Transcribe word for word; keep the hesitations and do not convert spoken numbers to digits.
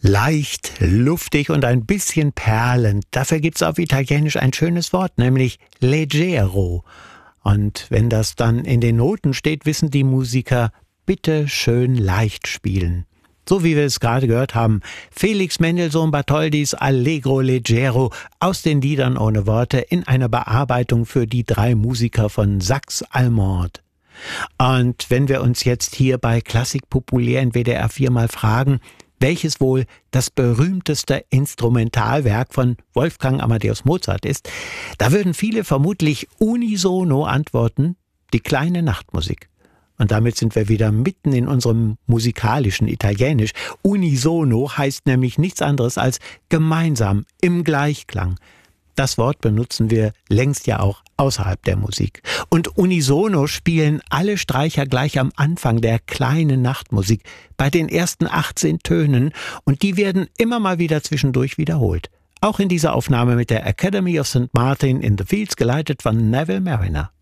Leicht, luftig und ein bisschen perlend. Dafür gibt's auf Italienisch ein schönes Wort, nämlich leggero. Und wenn das dann in den Noten steht, wissen die Musiker, bitte schön leicht spielen. So wie wir es gerade gehört haben, Felix Mendelssohn Bartholdis Allegro Leggero aus den Liedern ohne Worte in einer Bearbeitung für die drei Musiker von Sax Allemande. Und wenn wir uns jetzt hier bei Klassik Populär in W D R vier mal fragen, welches wohl das berühmteste Instrumentalwerk von Wolfgang Amadeus Mozart ist, da würden viele vermutlich unisono antworten, die kleine Nachtmusik. Und damit sind wir wieder mitten in unserem musikalischen Italienisch. Unisono heißt nämlich nichts anderes als gemeinsam, im Gleichklang. Das Wort benutzen wir längst ja auch außerhalb der Musik. Und unisono spielen alle Streicher gleich am Anfang der kleinen Nachtmusik bei den ersten achtzehn Tönen und die werden immer mal wieder zwischendurch wiederholt. Auch in dieser Aufnahme mit der Academy of Saint Martin in the Fields, geleitet von Neville Marriner.